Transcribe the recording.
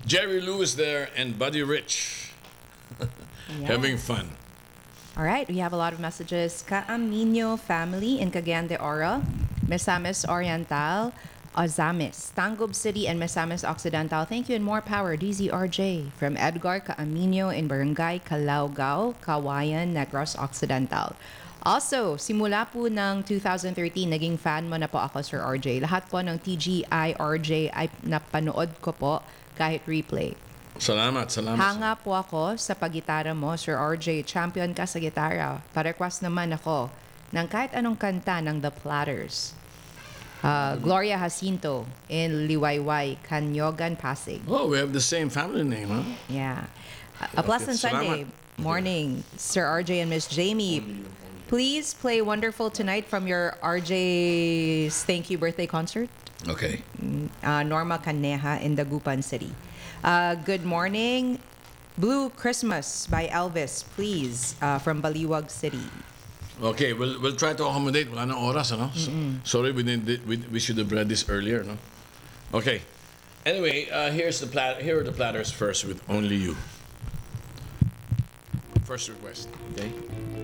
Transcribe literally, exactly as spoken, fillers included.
Jerry Lewis there and Buddy Rich. Having fun. All right, we have a lot of messages. Kaamino family in Cagayan de Oro, Misamis Oriental, Ozamis, Tangub City, and Misamis Occidental. Thank you and more power, D Z R J. From Edgar Kaamino in Barangay Calaugao, Kawayan, Negros Occidental. Also, simula po ng two thousand thirteen, naging fan mo na po ako, Sir R J. Lahat po ng T G I R J ay napanood ko po kahit replay. Salamat, salamat. Hanga po ako sa paggitara mo, Sir R J. Champion ka sa gitara. Pa-request naman ako ng kahit anong kanta ng The Platters. Uh, Gloria Jacinto in Liwayway, Canyogan, Pasig. Oh, we have the same family name, huh? Yeah. A, a pleasant Sunday Salamat. morning, Sir R J and Miss Jamie. Please play Wonderful Tonight from your R J's Thank You Birthday concert. Okay. Uh, Norma Caneja in Dagupan City. Uh, good morning. Blue Christmas by Elvis, please, uh, from Baliwag City. Okay, we'll, we'll try to accommodate. Wala nang oras, ano? So- sorry, we, didn't, we, we should have read this earlier, no? Okay. Anyway, uh, here's the plat- here are the platters first with Only You. First request, okay?